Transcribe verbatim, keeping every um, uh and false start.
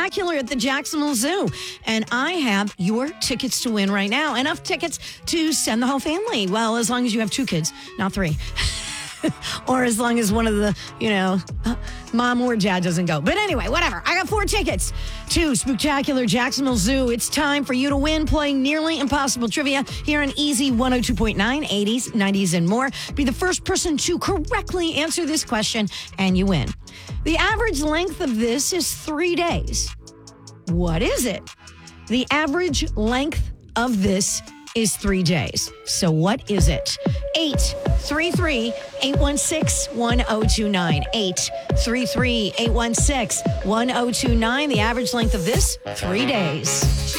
Spooktacular at the Jacksonville Zoo. And I have your tickets to win right now. Enough tickets to send the whole family. Well, as long as you have two kids, not three. Or as long as one of the, you know, mom or dad doesn't go. But anyway, whatever. I got four tickets to Spooktacular Jacksonville Zoo. It's time for you to win playing Nearly Impossible Trivia here on Easy one oh two point nine, eighties, nineties, and more. Be the first person to correctly answer this question, and you win. The average length of this is three days. What is it? The average length of this is three days. So what is it? eight three three, eight one six, one oh two nine. eight three three, eight one six, one oh two nine. The average length of this, three days.